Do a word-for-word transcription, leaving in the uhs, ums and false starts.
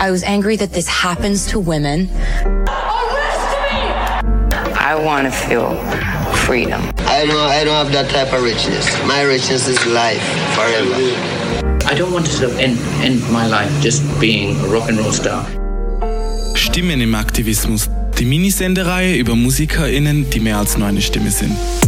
I was angry that this happens to women. I want to feel freedom. I don't, I don't have that type of richness. My richness is life forever. I don't want to sort of end, end my life just being a rock and roll star. Stimmen im Aktivismus. Die Minisendereihe über MusikerInnen, die mehr als nur eine Stimme sind.